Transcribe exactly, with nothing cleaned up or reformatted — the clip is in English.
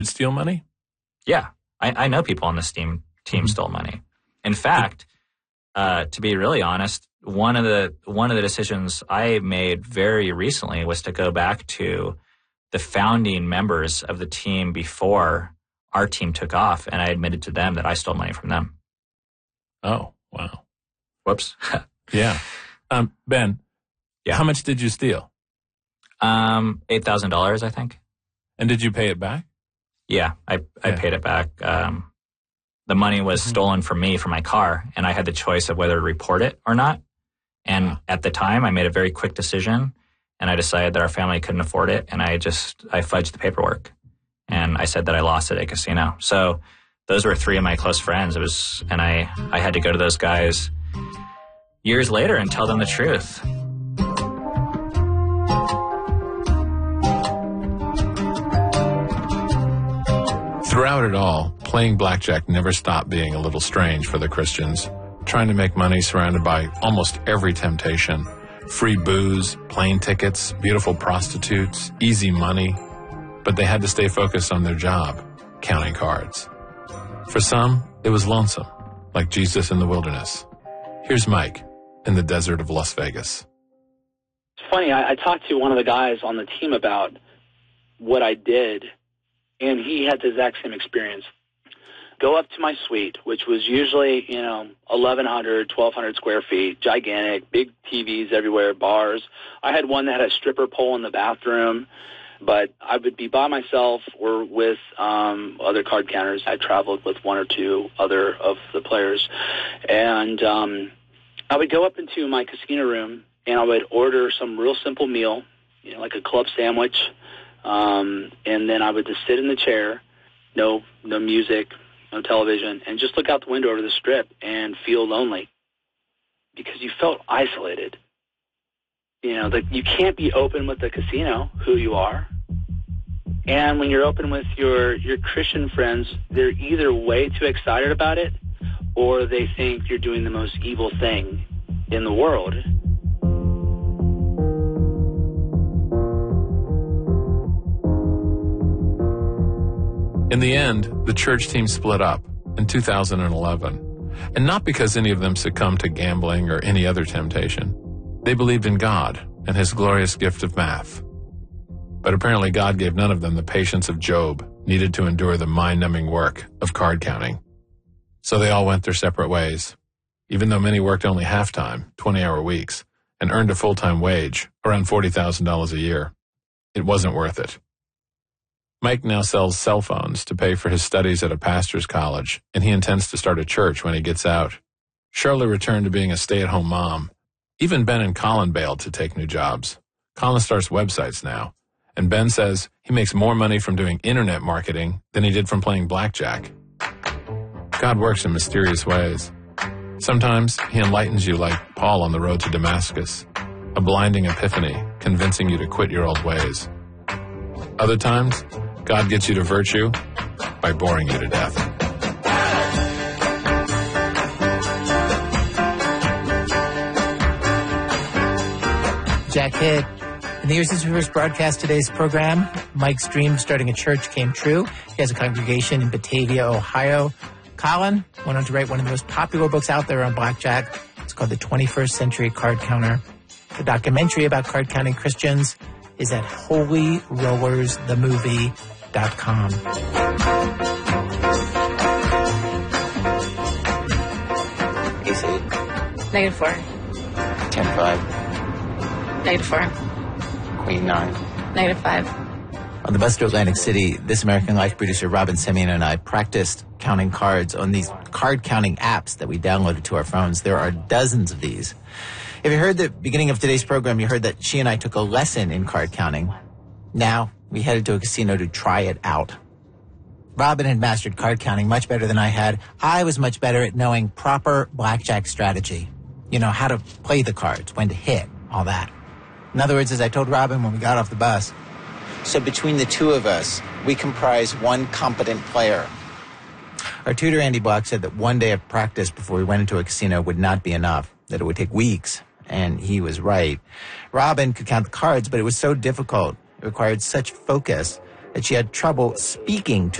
steal money? Yeah. I, I know people on this team, team mm-hmm. stole money. In fact, uh, to be really honest, one of the one of the decisions I made very recently was to go back to the founding members of the team before our team took off, and I admitted to them that I stole money from them. Oh, wow. Whoops. Yeah. Um, Ben, yeah. How much did you steal? Um, eight thousand dollars, I think. And did you pay it back? Yeah, I, I yeah. paid it back. Um, the money was mm-hmm. stolen from me from my car, and I had the choice of whether to report it or not. And wow. at the time, I made a very quick decision, and I decided that our family couldn't afford it, and I just, I fudged the paperwork. And I said that I lost it at a casino. So those were three of my close friends. It was, and I, I had to go to those guys years later and tell them the truth. Throughout it all, playing blackjack never stopped being a little strange for the Christians, trying to make money surrounded by almost every temptation. Free booze, plane tickets, beautiful prostitutes, easy money. But they had to stay focused on their job, counting cards. For some, it was lonesome, like Jesus in the wilderness. Here's Mike in the desert of Las Vegas. It's funny, I, I talked to one of the guys on the team about what I did, and he had the exact same experience. Go up to my suite, which was usually, you know, eleven hundred, twelve hundred square feet, gigantic, big T Vs everywhere, bars. I had one that had a stripper pole in the bathroom, but I would be by myself or with um, other card counters. I traveled with one or two other of the players. And um, I would go up into my casino room, and I would order some real simple meal, you know, like a club sandwich, um, and then I would just sit in the chair, no, no music, no television, and just look out the window over the strip and feel lonely because you felt isolated. You know, the, you can't be open with the casino, who you are. And when you're open with your, your Christian friends, they're either way too excited about it or they think you're doing the most evil thing in the world. In the end, the church team split up in two thousand eleven. And not because any of them succumbed to gambling or any other temptation. They believed in God and his glorious gift of math. But apparently God gave none of them the patience of Job needed to endure the mind-numbing work of card counting. So they all went their separate ways, even though many worked only half-time, twenty-hour weeks, and earned a full-time wage, around forty thousand dollars a year. It wasn't worth it. Mike now sells cell phones to pay for his studies at a pastor's college, and he intends to start a church when he gets out. Shirley returned to being a stay-at-home mom. Even Ben and Colin bailed to take new jobs. Colin starts websites now, and Ben says he makes more money from doing internet marketing than he did from playing blackjack. God works in mysterious ways. Sometimes he enlightens you like Paul on the road to Damascus, a blinding epiphany convincing you to quit your old ways. Other times, God gets you to virtue by boring you to death. Jack Hitt. In the years since we first broadcast today's program, Mike's dream of starting a church came true. He has a congregation in Batavia, Ohio. Colin went on to write one of the most popular books out there on blackjack. It's called The twenty-first Century Card Counter. The documentary about card counting Christians is at holy rollers the movie dot com. Ace eight. Negative four. Ten five. Negative four. Queen nine. Negative five. On the bus to Atlantic City, This American Life producer Robin Semien and I practiced counting cards on these card counting apps that we downloaded to our phones. There are dozens of these. If you heard the beginning of today's program, you heard that she and I took a lesson in card counting. Now, we headed to a casino to try it out. Robin had mastered card counting much better than I had. I was much better at knowing proper blackjack strategy. You know, how to play the cards, when to hit, all that. In other words, as I told Robin when we got off the bus, So between the two of us, we comprise one competent player. Our tutor, Andy Block, said that one day of practice before we went into a casino would not be enough, that it would take weeks. And he was right. Robin could count the cards, but it was so difficult. It required such focus that she had trouble speaking to